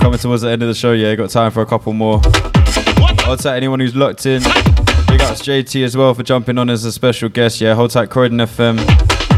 coming towards the end of the show. Yeah, got time for a couple more. Hold tight, anyone who's locked in. Big ups JT as well for jumping on as a special guest. Yeah, hold tight, Croydon FM.